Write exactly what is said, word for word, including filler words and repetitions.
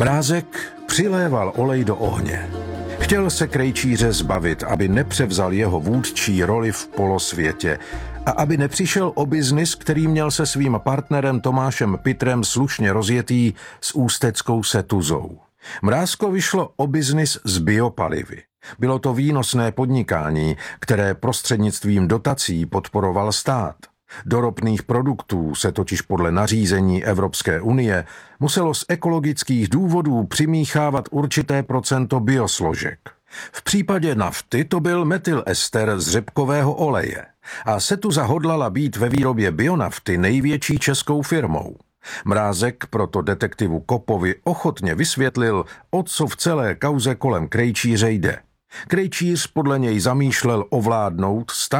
Mrázek přiléval olej do ohně. Chtěl se Krejčíře zbavit, aby nepřevzal jeho vůdčí roli v polosvětě a aby nepřišel o biznis, který měl se svým partnerem Tomášem Pitrem slušně rozjetý s ústeckou Setuzou. Mrázkovi šlo o biznis s biopalivy. Bylo to výnosné podnikání, které prostřednictvím dotací podporoval stát. Do ropných produktů se totiž podle nařízení Evropské unie muselo z ekologických důvodů přimíchávat určité procento biosložek. V případě nafty to byl metylester z řepkového oleje a Setuza hodlala být ve výrobě bionafty největší českou firmou. Mrázek proto detektivu Kopovi ochotně vysvětlil, o co v celé kauze kolem Krejčíře jde. Krejčíř podle něj zamýšlel ovládnout stát